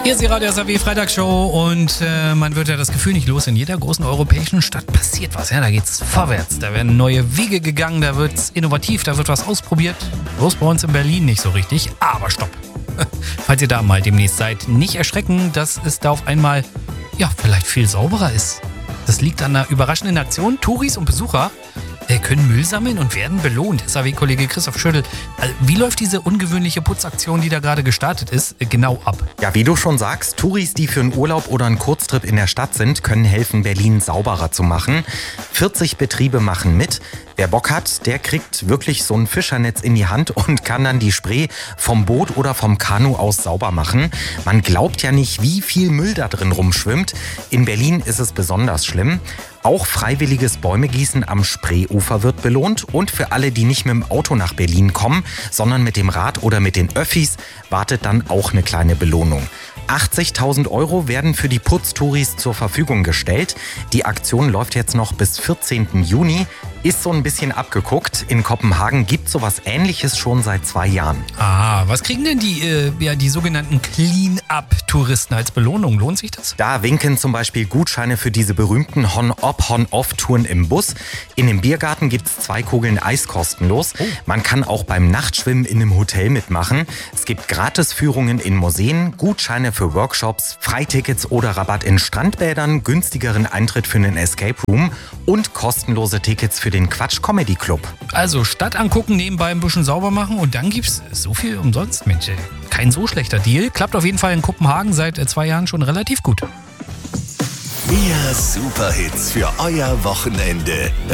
Hier ist die Radio SAW Freitagsshow und man wird ja das Gefühl nicht los. In jeder großen europäischen Stadt passiert was. Ja, da geht's vorwärts, da werden neue Wege gegangen, da wird's innovativ, da wird was ausprobiert. Bloß bei uns in Berlin nicht so richtig, aber stopp. Falls ihr da mal demnächst seid, nicht erschrecken, dass es da auf einmal, ja, vielleicht viel sauberer ist. Das liegt an einer überraschenden Aktion. Touris und Besucher können Müll sammeln und werden belohnt. SAW-Kollege Christoph Schöttl, wie läuft diese ungewöhnliche Putzaktion, die da gerade gestartet ist, genau ab? Ja, wie du schon sagst, Touris, die für einen Urlaub oder einen Kurztrip in der Stadt sind, können helfen, Berlin sauberer zu machen. 40 Betriebe machen mit. Wer Bock hat, der kriegt wirklich so ein Fischernetz in die Hand und kann dann die Spree vom Boot oder vom Kanu aus sauber machen. Man glaubt ja nicht, wie viel Müll da drin rumschwimmt. In Berlin ist es besonders schlimm. Auch freiwilliges Bäumegießen am Spreeufer wird belohnt. Und für alle, die nicht mit dem Auto nach Berlin kommen, sondern mit dem Rad oder mit den Öffis, wartet dann auch eine kleine Belohnung. 80.000 € werden für die Putztouris zur Verfügung gestellt. Die Aktion läuft jetzt noch bis 14. Juni. Ist so ein bisschen abgeguckt. In Kopenhagen gibt es sowas Ähnliches schon seit 2 Jahren. Ah, was kriegen denn die sogenannten Clean-Up-Touristen als Belohnung? Lohnt sich das? Da winken zum Beispiel Gutscheine für diese berühmten Hon-Op, Hon-Off-Touren im Bus. In dem Biergarten gibt es 2 Kugeln Eis kostenlos. Oh. Man kann auch beim Nachtschwimmen in einem Hotel mitmachen. Es gibt Gratisführungen in Museen, Gutscheine für Workshops, Freitickets oder Rabatt in Strandbädern, günstigeren Eintritt für einen Escape Room und kostenlose Tickets für den Quatsch Comedy Club. Also Stadt angucken, nebenbei ein bisschen sauber machen und dann gibt's so viel umsonst. Mensch, kein so schlechter Deal. Klappt auf jeden Fall in Kopenhagen seit 2 Jahren schon relativ gut. Mehr Superhits für euer Wochenende.